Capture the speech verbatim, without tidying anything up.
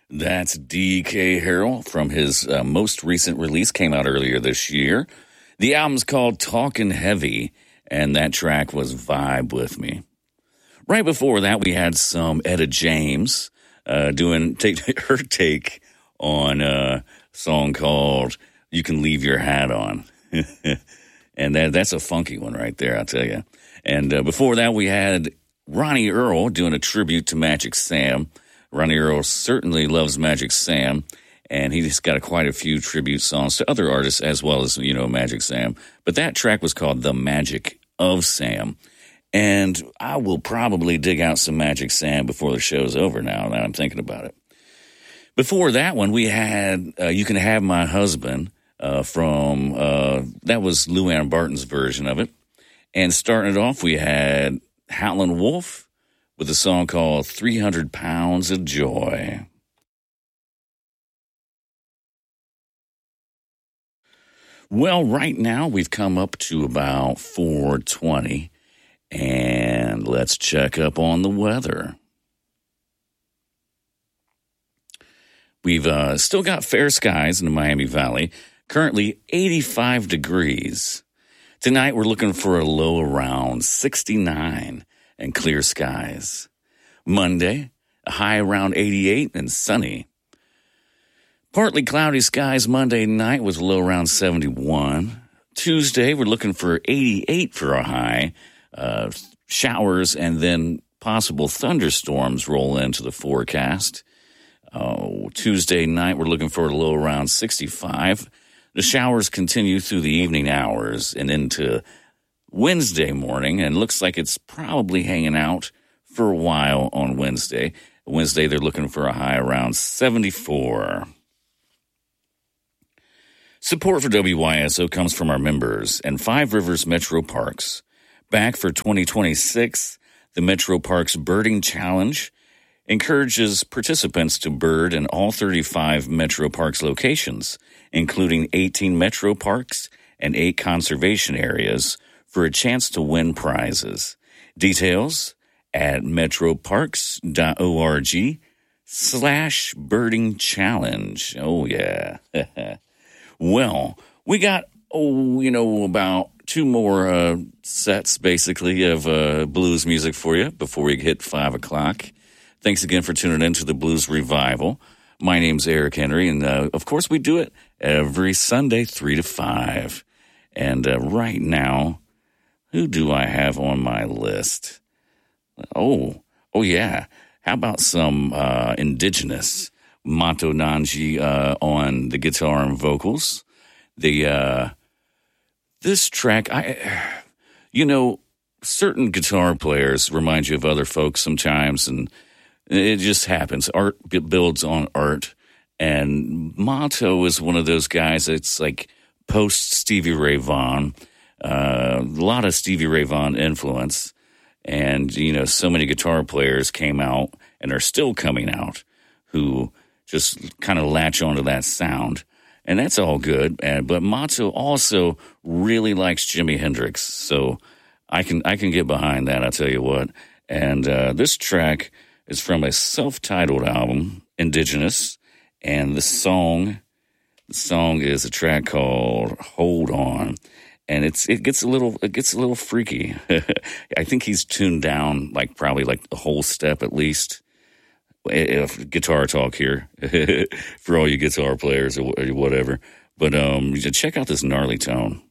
That's D K Harrell from his uh, most recent release, came out earlier this year. The album's called Talkin' Heavy, and that track was Vibe With Me. Right before that, we had some Etta James uh, doing take, her take on a song called You Can Leave Your Hat On. And that that's a funky one right there, I'll tell you. And uh, before that, we had Ronnie Earl doing a tribute to Magic Sam. Ronnie Earl certainly loves Magic Sam, and he's got a, quite a few tribute songs to other artists as well as, you know, Magic Sam. But that track was called The Magic of Sam. And I will probably dig out some Magic Sam before the show's over now, that I'm thinking about it. Before that one, we had uh, You Can Have My Husband uh, from, uh, that was Luann Barton's version of it. And starting it off, we had Howlin' Wolf with a song called three hundred pounds of Joy. Well, right now we've come up to about four twenty, and let's check up on the weather. We've uh, still got fair skies in the Miami Valley, currently eighty-five degrees. Tonight we're looking for a low around sixty-nine. And clear skies. Monday, a high around eighty-eight and sunny. Partly cloudy skies Monday night with a low around seventy-one. Tuesday, we're looking for eighty-eight for a high. Uh, showers and then possible thunderstorms roll into the forecast. Uh, Tuesday night, we're looking for a low around sixty-five. The showers continue through the evening hours and into Wednesday morning, and looks like it's probably hanging out for a while on Wednesday. Wednesday, they're looking for a high around seventy-four. Support for W Y S O comes from our members and Five Rivers Metro Parks. Back for twenty twenty-six, the Metro Parks Birding Challenge encourages participants to bird in all thirty-five Metro Parks locations, including eighteen Metro Parks and eight conservation areas, for a chance to win prizes. Details at metroparks.org slash birding challenge. Oh, yeah. Well, we got, oh, you know, about two more uh, sets, basically, of uh, blues music for you before we hit five o'clock. Thanks again for tuning in to the Blues Revival. My name's Eric Henry, and, uh, of course, we do it every Sunday, three to five. And uh, right now, who do I have on my list? Oh, oh yeah. How about some uh, indigenous Mato Nanji uh, on the guitar and vocals? The uh, this track, I, you know, certain guitar players remind you of other folks sometimes, and it just happens. Art builds on art, and Mato is one of those guys that's like post Stevie Ray Vaughan. Uh, a lot of Stevie Ray Vaughan influence, and, you know, so many guitar players came out and are still coming out who just kind of latch onto that sound, and that's all good. And, but Mato also really likes Jimi Hendrix, so I can I can get behind that, I'll tell you what. And uh, this track is from a self-titled album, Indigenous, and the song the song is a track called "Hold On." And it's it gets a little it gets a little freaky. I think he's tuned down like probably like a whole step at least. If guitar talk here for all you guitar players or whatever. But um, check out this gnarly tone.